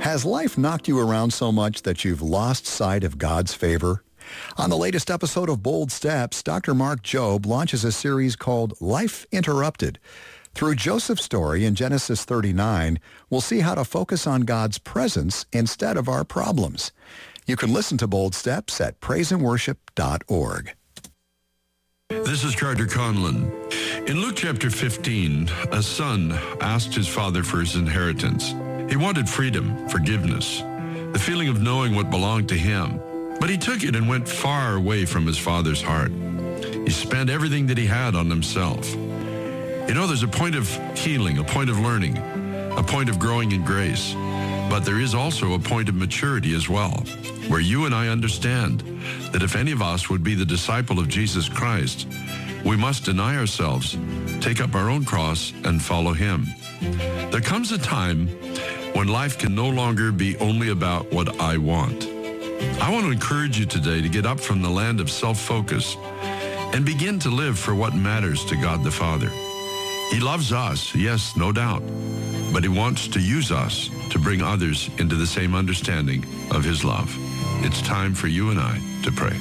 Has life knocked you around so much that you've lost sight of God's favor? On the latest episode of Bold Steps, Dr. Mark Jobe launches a series called Life Interrupted. Through Joseph's story in Genesis 39, we'll see how to focus on God's presence instead of our problems. You can listen to Bold Steps at praiseandworship.org. This is Carter Conlon. In Luke chapter 15, a son asked his father for his inheritance. He wanted freedom, forgiveness, the feeling of knowing what belonged to him. But he took it and went far away from his father's heart. He spent everything that he had on himself. You know, there's a point of healing, a point of learning, a point of growing in grace. But there is also a point of maturity as well, where you and I understand that if any of us would be the disciple of Jesus Christ, we must deny ourselves, take up our own cross, and follow him. There comes a time when life can no longer be only about what I want. I want to encourage you today to get up from the land of self-focus and begin to live for what matters to God the Father. He loves us, yes, no doubt, but he wants to use us to bring others into the same understanding of his love. It's time for you and I to pray.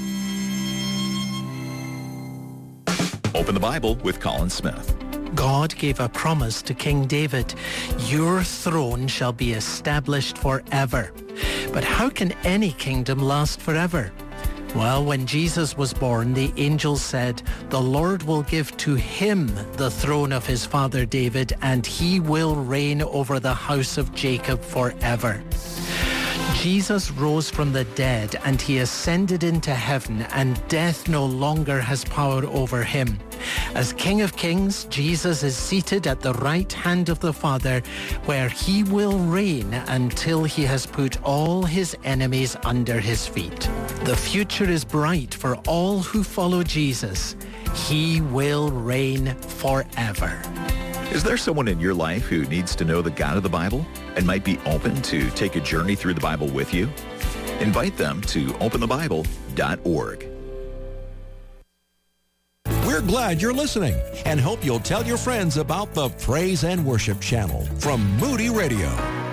Open the Bible with Colin Smith. God gave a promise to King David, "Your throne shall be established forever." But how can any kingdom last forever? Well, when Jesus was born, the angel said, "The Lord will give to him the throne of his father David, and he will reign over the house of Jacob forever." Jesus rose from the dead and he ascended into heaven, and death no longer has power over him. As King of Kings, Jesus is seated at the right hand of the Father, where he will reign until he has put all his enemies under his feet. The future is bright for all who follow Jesus. He will reign forever. Is there someone in your life who needs to know the God of the Bible and might be open to take a journey through the Bible with you? Invite them to openthebible.org. We're glad you're listening and hope you'll tell your friends about the Praise and Worship channel from Moody Radio.